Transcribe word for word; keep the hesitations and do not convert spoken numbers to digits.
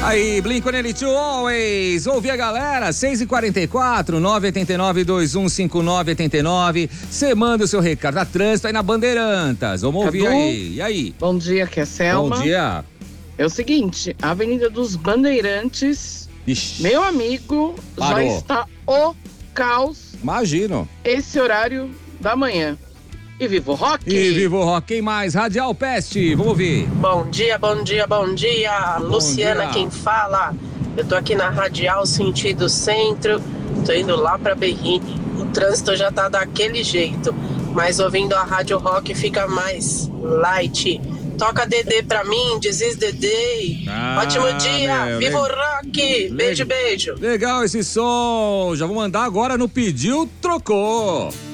Aí, Blink one eighty-two Always. Ouvi a galera, seis e quarenta e quatro, nove oito nove, dois um cinco nove oito nove. Você manda o seu recado a trânsito aí na Bandeirantas. Vamos ouvir Cadu, aí. E aí? Bom dia, aqui é a Selma. Bom dia. É o seguinte, a Avenida dos Bandeirantes, Ixi, meu amigo, Parou. já está o caos imagino. esse horário da manhã. E viva o rock! E viva o rock. Quem mais? Radial Peste. Vamos ouvir. Bom dia, bom dia, bom dia. Bom Luciana dia. quem fala. Eu tô aqui na Radial sentido centro. Tô indo lá pra Berrini. O trânsito já tá daquele jeito. Mas ouvindo a Rádio Rock fica mais light. Toca Dedê pra mim, Diziz Dedê. Ah, Ótimo dia, meu, viva o le- rock. Beijo, beijo. Legal esse som. Já vou mandar agora no Pediu, Trocou.